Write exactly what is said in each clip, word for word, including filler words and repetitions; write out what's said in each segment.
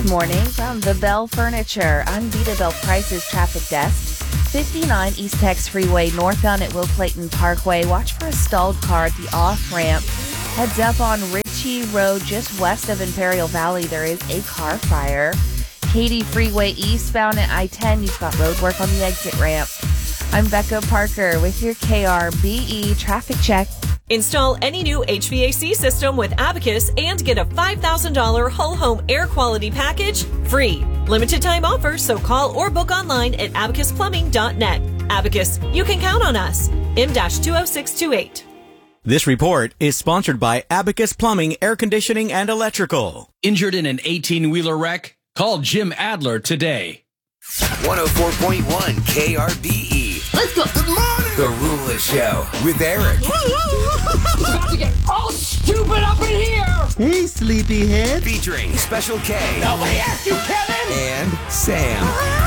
Good morning from the Bell Furniture Unbeatable Prices Traffic Desk. fifty-nine East Tex Freeway northbound at Will Clayton Parkway. Watch for a stalled car at the off-ramp. Heads up on Ritchie Road just west of Imperial Valley. There is a car fire. Katy Freeway eastbound at I ten. You've got road work on the exit ramp. I'm Becca Parker with your K R B E traffic check. Install any new H V A C system with Abacus and get a five thousand dollars whole home air quality package free. Limited time offer, so call or book online at abacus plumbing dot net. Abacus, you can count on us. M two oh six two eight. This report is sponsored by Abacus Plumbing, Air Conditioning, and Electrical. Injured in an eighteen-wheeler wreck? Call Jim Adler today. one oh four point one K R B E. Let's go. Good morning. The Rula Show with Eric. It's about to get all stupid up in here. Hey, sleepyhead. Featuring Special K. Nobody asked you, Kevin. And Sam.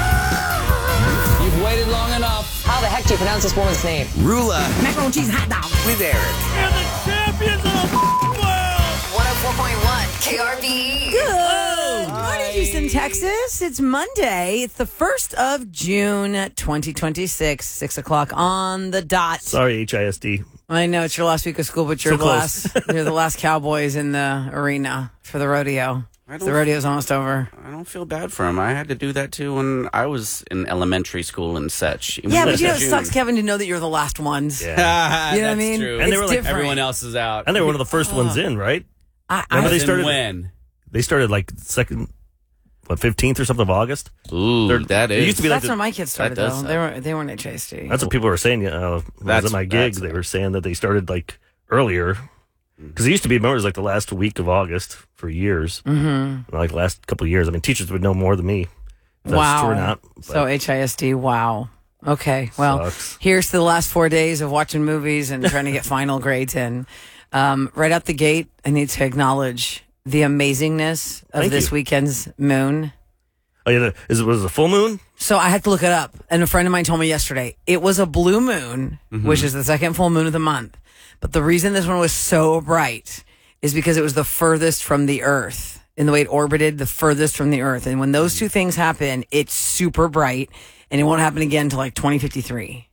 You've waited long enough. How the heck do you pronounce this woman's name? Rula. Macaroni cheese hot dog. With Eric. We're the champions of the world. one oh four point one K R B E. Good morning, Houston, Texas. It's Monday. It's the first of June, twenty twenty-six, six o'clock on the dot. Sorry, H I S D. I know it's your last week of school, but you're So the last. You're the last Cowboys in the arena for the rodeo. The rodeo's almost over. I don't feel bad for him. I had to do that too when I was in elementary school and such. Yeah, but you know, it sucks, Kevin, to know that you're the last ones. Yeah, you know what I that's mean? true. And it's they were like, different. Everyone else is out. And they were one of the first Oh. ones in, right? I, Remember I, they started when? They started like second, what, fifteenth or something of August. Ooh, They're- that It is. used to be like that's the, when my kids started, does though. suck. They, were, they weren't H I S D. that's what people were saying. Uh, when I was That's- at my gigs, that's- they were saying that they started like earlier. Because it used to be, remember, it was like the last week of August for years. Mm-hmm. Like the last couple of years. I mean, teachers would know more than me. If that's Wow. true or not. So H I S D, wow. Okay, well, Sucks. here's to the last four days of watching movies and trying to get final grades in. Um, right out the gate, I need to acknowledge the amazingness of Thank this you. weekend's moon. Oh, yeah, the- is it, was it a full moon? So I had to look it up, and a friend of mine told me yesterday it was a blue moon, Mm-hmm. which is the second full moon of the month. But the reason this one was so bright is because it was the furthest from the Earth in the way it orbited, the furthest from the Earth. And when those two things happen, it's super bright, and it won't happen again until like twenty fifty-three.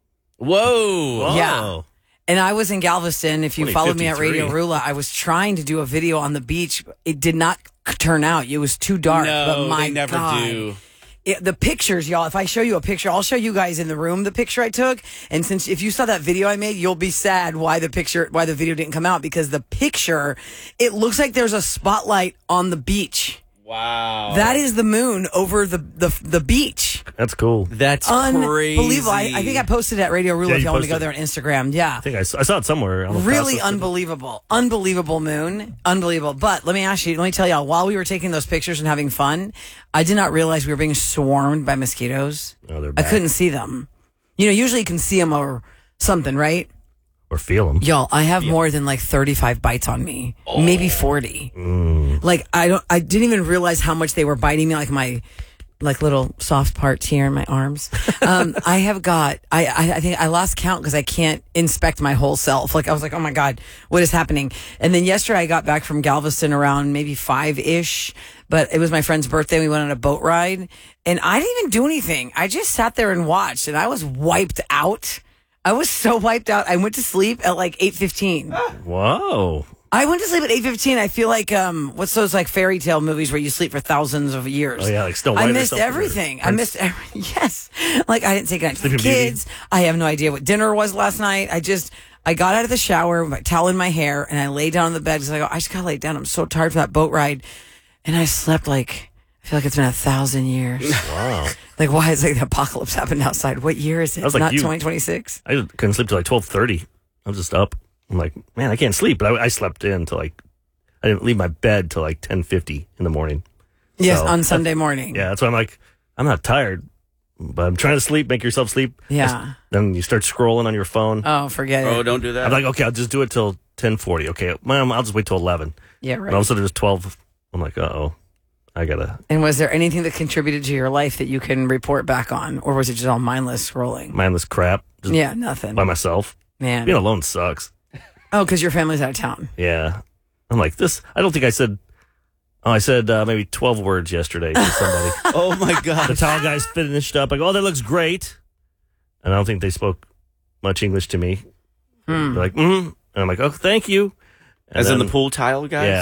Whoa. Yeah. And I was in Galveston. If you followed me at Radio twenty fifty-three. Rula, I was trying to do a video on the beach. It did not c- turn out. It was too dark. No, but my they never God. do. It, the pictures, y'all, if I show you a picture, I'll show you guys in the room the picture I took. And since if you saw that video I made, you'll be sad why the picture, why the video didn't come out, because the picture, it looks like there's a spotlight on the beach. Wow. That is the moon over the, the, the beach. That's cool. That's crazy. Unbelievable. I, I think I posted it at Radio Rula Yeah, if you y'all want to go posted there on Instagram. Yeah. I think I, s- I saw it somewhere. I don't know if Really Tassos did. unbelievable. Unbelievable moon. Unbelievable. But let me ask you, let me tell y'all, while we were taking those pictures and having fun, I did not realize we were being swarmed by mosquitoes. Oh, they're I back. couldn't see them. You know, usually you can see them or something, right? Or feel them. Y'all, I have more than like thirty-five bites on me. Maybe forty. Like, I don't, I didn't even realize how much they were biting me, like my, like little soft parts here in my arms. Um, I have got, I, I, I think I lost count because I can't inspect my whole self. Like, I was like, oh my God, what is happening? And then yesterday I got back from Galveston around maybe five ish, but it was my friend's birthday. We went on a boat ride and I didn't even do anything. I just sat there and watched and I was wiped out. I was so wiped out. I went to sleep at like eight fifteen. Whoa. I went to sleep at eight fifteen. I feel like, um, what's those like fairy tale movies where you sleep for thousands of years? Oh, yeah, like Snow White I or missed something, or everything. I Prince. missed every, yes. Like I didn't take night to the Sleeping Beauty. kids. I have no idea what dinner was last night. I just, I got out of the shower with my towel in my hair and I lay down on the bed because I go, I just gotta lay down. I'm so tired for that boat ride. And I slept like, I feel like it's been a thousand years. Wow. Like, why is like the apocalypse happened outside? What year is it? I was like Not you. twenty twenty-six? I couldn't sleep till like twelve thirty. I was just up. I'm like, man, I can't sleep. But I, I slept in till like, I didn't leave my bed till like ten fifty in the morning. Yes, So, on Sunday morning. Yeah, that's why I'm like, I'm not tired, but I'm trying to sleep, make yourself sleep. Yeah. Then you start scrolling on your phone. Oh, forget it. Oh, don't do that. I'm like, okay, I'll just do it till ten forty. Okay, well, I'll just wait till eleven. Yeah, And all of right. a sudden it's twelve. I'm like, uh-oh, I gotta. And was there anything that contributed to your life that you can report back on? Or was it just all mindless scrolling? Mindless crap. Just Yeah, nothing. by myself. Man. Being alone sucks. Oh, because your family's out of town. Yeah. I'm like, this, I don't think I said Oh, I said uh, maybe twelve words yesterday to somebody. Oh, my God. The tall guys finished up. I go, oh, that looks great. And I don't think they spoke much English to me. Hmm. They're like, mm. And I'm like, oh, thank you. And As then, in the pool tile guys? Yeah.